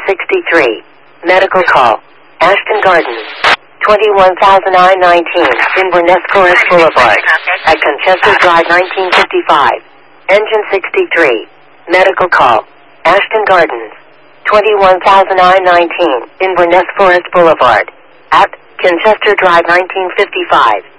63. Medical call. Ashton Gardens. 21,919. Inverness Forest Boulevard. At Conchester Drive 1955. Engine 63. Medical call. Ashton Gardens. 21,919. Inverness Forest Boulevard. At Conchester Drive 1955.